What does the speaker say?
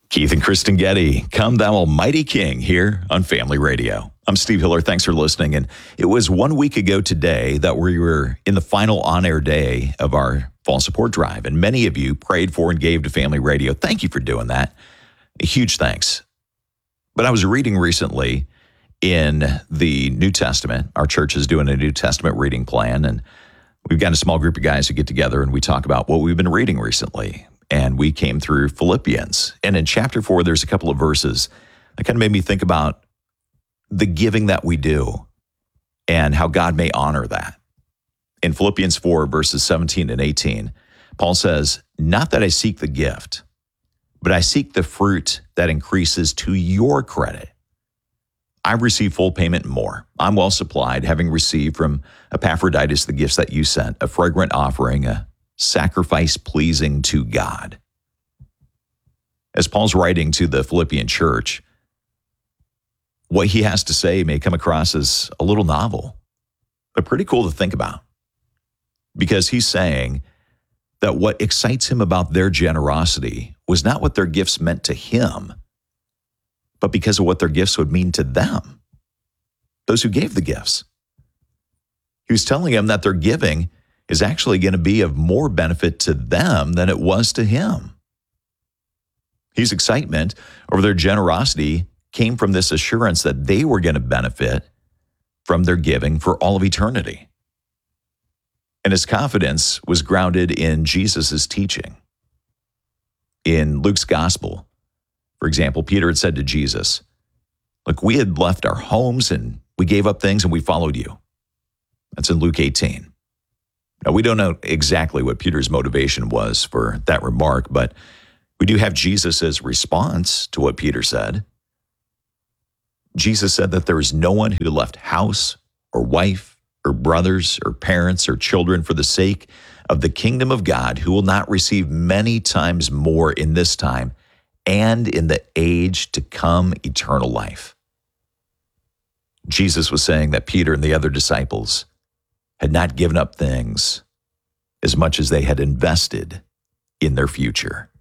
Keith and Kristen Getty, Come Thou Almighty King, here on Family Radio. I'm Steve Hiller. Thanks for listening. And it was 1 week ago today that we were in the final on-air day of our fall support drive. And many of you prayed for and gave to Family Radio. Thank you for doing that. A huge thanks. But I was reading recently in the New Testament. Our church is doing a New Testament reading plan. And we've got a small group of guys who get together and we talk about what we've been reading recently. And we came through Philippians. And in chapter 4, there's a couple of verses that kind of made me think about the giving that we do and how God may honor that. In Philippians 4, verses 17 and 18, Paul says, "Not that I seek the gift, but I seek the fruit that increases to your credit. I receive full payment and more. I'm well supplied, having received from Epaphroditus the gifts that you sent, a fragrant offering, a sacrifice pleasing to God." As Paul's writing to the Philippian church, what he has to say may come across as a little novel, but pretty cool to think about. Because he's saying that what excites him about their generosity was not what their gifts meant to him, but because of what their gifts would mean to them, those who gave the gifts. He was telling them that their giving is actually going to be of more benefit to them than it was to him. His excitement over their generosity came from this assurance that they were going to benefit from their giving for all of eternity. And his confidence was grounded in Jesus' teaching. In Luke's gospel, for example, Peter had said to Jesus, "Look, we had left our homes and we gave up things and we followed you." That's in Luke 18. Now, we don't know exactly what Peter's motivation was for that remark, but we do have Jesus' response to what Peter said. Jesus said that there is no one who left house or wife or brothers or parents or children for the sake of the kingdom of God who will not receive many times more in this time and in the age to come eternal life. Jesus was saying that Peter and the other disciples had not given up things as much as they had invested in their future.